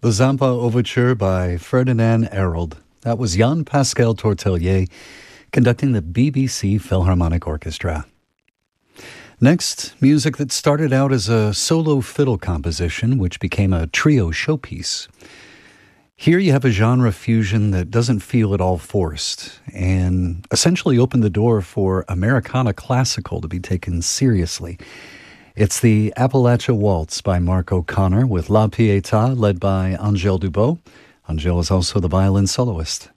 The Zampa Overture by Ferdinand Arnold. That was Jean-Pascal Tortelier conducting the BBC Philharmonic Orchestra. Next, music that started out as a solo fiddle composition, which became a trio showpiece. Here you have a genre fusion that doesn't feel at all forced, and essentially opened the door for Americana classical to be taken seriously. It's the Appalachia Waltz by Mark O'Connor with La Pietà led by Angèle Dubot. Angèle is also the violin soloist.